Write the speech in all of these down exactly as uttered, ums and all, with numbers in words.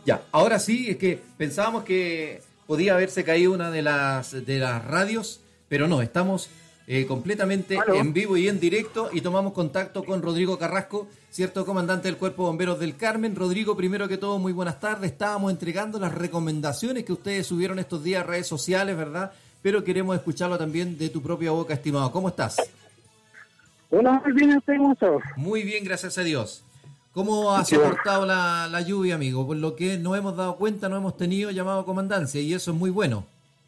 Ya, ahora sí, es que pensábamos que podía haberse caído una de las de las radios, pero no, estamos eh, completamente ¿Aló? en vivo y en directo y tomamos contacto con Rodrigo Carrasco, cierto comandante del Cuerpo de Bomberos del Carmen. Rodrigo, primero que todo, muy buenas tardes. Estábamos entregando las recomendaciones que ustedes subieron estos días a redes sociales, ¿verdad? Pero queremos escucharlo también de tu propia boca, estimado. ¿Cómo estás? Hola, muy bien, estoy hermoso. Muy bien, gracias a Dios. ¿Cómo ha Qué bueno. soportado la, la lluvia, amigo? Por lo que nos hemos dado cuenta, no hemos tenido llamado a comandancia y eso es muy bueno.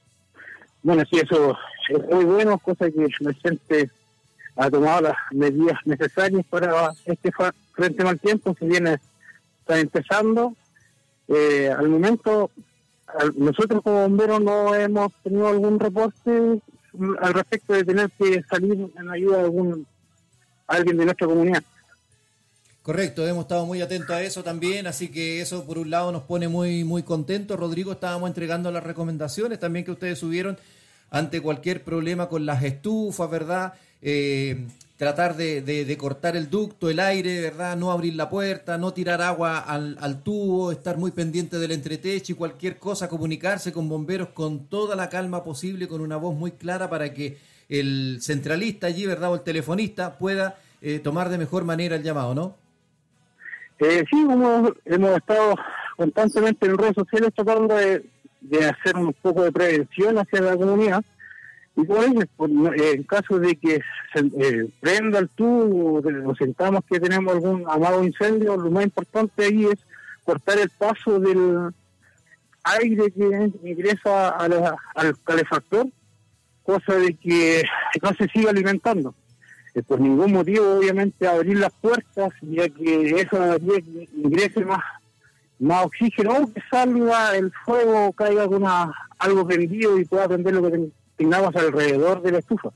Bueno, sí, eso es muy bueno, cosa que la gente ha tomado las medidas necesarias para este fa- frente mal tiempo que viene, está empezando. Eh, al momento, al- nosotros como bomberos no hemos tenido algún reporte al respecto de tener que salir en ayuda de algún alguien de nuestra comunidad. Correcto, hemos estado muy atentos a eso también, así que eso por un lado nos pone muy muy contentos. Rodrigo, estábamos entregando las recomendaciones también que ustedes subieron ante cualquier problema con las estufas, ¿verdad? Eh, tratar de, de, de cortar el ducto, el aire, ¿verdad? No abrir la puerta, no tirar agua al, al tubo, estar muy pendiente del entretecho y cualquier cosa, comunicarse con bomberos con toda la calma posible, con una voz muy clara para que el centralista allí, ¿verdad? O el telefonista pueda eh, tomar de mejor manera el llamado, ¿no? Eh, sí, hemos, hemos estado constantemente en redes sociales tratando de, de hacer un poco de prevención hacia la comunidad. Y como dices, por, eh, en caso de que se eh, prenda el tubo o sentamos que tenemos algún amado incendio, lo más importante ahí es cortar el paso del aire que ingresa a la, al calefactor, cosa de que no se siga alimentando. Eh, por ningún motivo, obviamente, abrir las puertas, ya que eso haría que ingrese más, más oxígeno, o que salga el fuego, caiga con una, algo prendido y pueda prender lo que ten, tengamos alrededor de la estufa.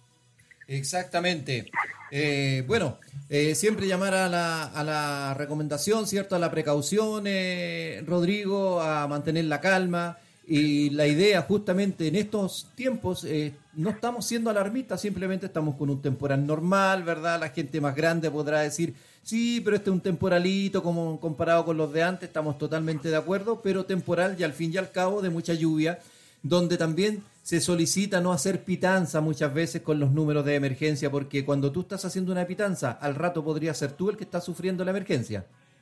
Exactamente. Eh, bueno, eh, siempre llamar a la, a la recomendación, ¿cierto? A la precaución, eh, Rodrigo, a mantener la calma. Y la idea justamente en estos tiempos, eh, no estamos siendo alarmistas, simplemente estamos con un temporal normal, ¿verdad? La gente más grande podrá decir, sí, pero este es un temporalito como comparado con los de antes, estamos totalmente de acuerdo, pero temporal y al fin y al cabo de mucha lluvia, donde también se solicita no hacer pitanza muchas veces con los números de emergencia, porque cuando tú estás haciendo una pitanza, al rato podría ser tú el que está sufriendo la emergencia.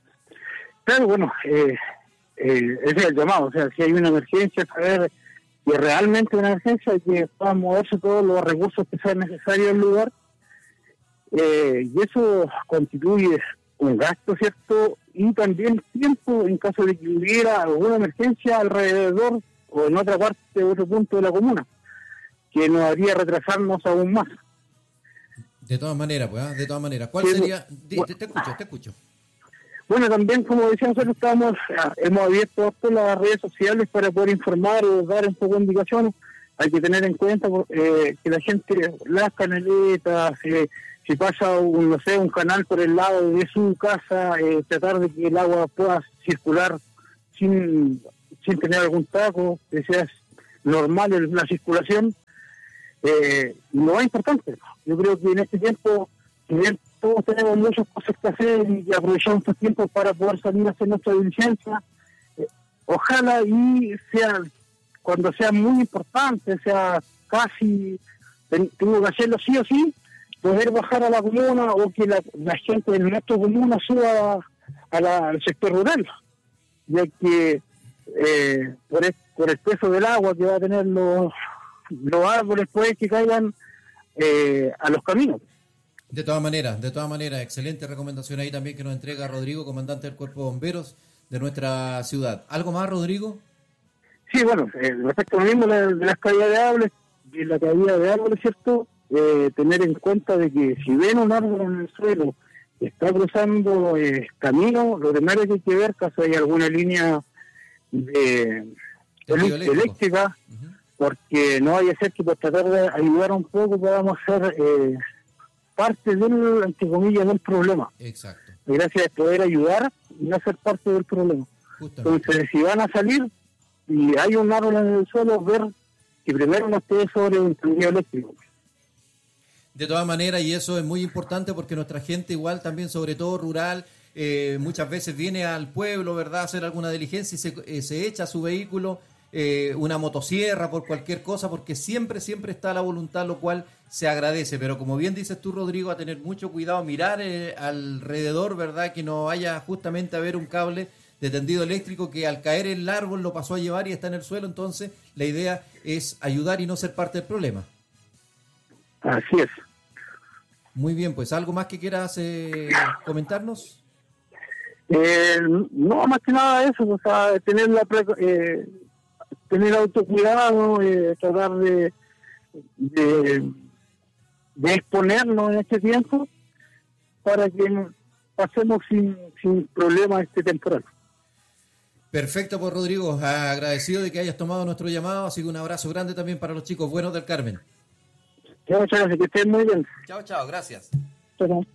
Claro, bueno, eh, eh, ese es el llamado, o sea, si hay una emergencia, saber que realmente una emergencia, que puedan moverse todos los recursos que sean necesarios en el lugar, eh, y eso constituye un gasto, ¿cierto? Y también tiempo en caso de que hubiera alguna emergencia alrededor o en otra parte, de otro punto de la comuna, que nos haría retrasarnos aún más. De todas maneras, pues, ¿eh? De todas maneras. ¿Cuál Sí, sería? Te, bueno, te escucho, te escucho. Bueno, también, como decía, nosotros estamos, hemos abierto todas las redes sociales para poder informar o dar un poco de indicaciones. Hay que tener en cuenta eh, que la gente, las canaletas, eh, si pasa un, no sé, un canal por el lado de su casa, eh, tratar de que el agua pueda circular sin, sin tener algún taco, que sea normal en la circulación. Eh, lo más importante, yo creo que en este tiempo, si bien todos tenemos muchas cosas que hacer y aprovechamos estos tiempos para poder salir a hacer nuestra diligencia, eh, ojalá y sea, cuando sea muy importante, sea casi, ten, tengo que hacerlo sí o sí, poder bajar a la comuna o que la, la gente de nuestra comuna suba a, a la, al sector rural, ya que eh, por, el, por el peso del agua que va a tener los, los árboles, puede que caigan eh, a los caminos. De todas maneras, de todas maneras, excelente recomendación ahí también que nos entrega Rodrigo, comandante del Cuerpo de Bomberos de nuestra ciudad. ¿Algo más, Rodrigo? Sí, bueno, eh, respecto a lo mismo de, de las caídas de árboles, de la caída de árboles, ¿cierto? Eh, tener en cuenta de que si ven un árbol en el suelo que está cruzando eh, camino, lo primero que hay que ver caso hay alguna línea de, Tendido elé- eléctrica, Uh-huh. porque no vaya a ser que por tratar de ayudar un poco podamos ser eh, parte del, entre comillas, del problema. Exacto. La gracia es poder ayudar y no ser parte del problema. Justamente. Entonces, si van a salir y hay un árbol en el suelo, ver que primero no esté sobre un tendido eléctrico. De todas maneras, y eso es muy importante porque nuestra gente igual también, sobre todo rural, eh, muchas veces viene al pueblo, ¿verdad?, a hacer alguna diligencia y se, eh, se echa su vehículo, eh, una motosierra, por cualquier cosa, porque siempre, siempre está la voluntad, lo cual se agradece. Pero como bien dices tú, Rodrigo, a tener mucho cuidado, mirar eh, alrededor, ¿verdad?, que no vaya justamente a ver un cable de tendido eléctrico que al caer el árbol lo pasó a llevar y está en el suelo. Entonces la idea es ayudar y no ser parte del problema. Así es. Muy bien, pues ¿algo más que quieras eh, comentarnos? Eh, no, más que nada eso, o sea, tener la pre- eh, tener autocuidado, eh, tratar de, de de exponernos en este tiempo para que pasemos sin, sin problema este temporal. Perfecto, pues Rodrigo, agradecido de que hayas tomado nuestro llamado, así que un abrazo grande también para los chicos buenos del Carmen. Muchas gracias, que estén muy bien. Chao, chao, gracias. Chao.